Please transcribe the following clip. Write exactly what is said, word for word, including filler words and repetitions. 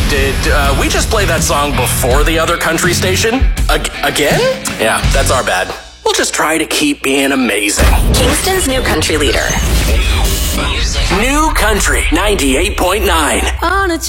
Did uh, we just play that song before the other country station? Ag- again? Yeah, that's our bad. We'll just try to keep being amazing. Kingston's new country leader. New Country ninety-eight point nine. On a